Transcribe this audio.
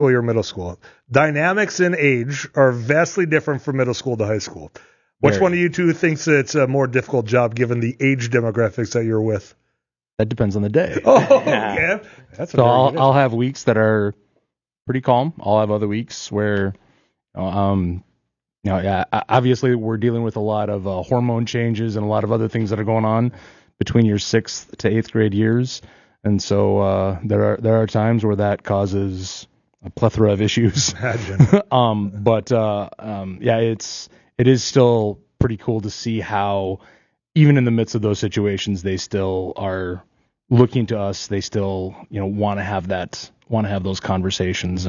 you're middle school. Dynamics in age are vastly different from middle school to high school. Which one of you two thinks it's a more difficult job given the age demographics that you're with? That depends on the day. Oh, yeah. That's so I'll have weeks that are pretty calm. I'll have other weeks where, obviously we're dealing with a lot of hormone changes and a lot of other things that are going on between your 6th to 8th grade years. And so there are times where that causes a plethora of issues. Imagine. It is still pretty cool to see how, even in the midst of those situations, they still are looking to us. They still, want to have those conversations.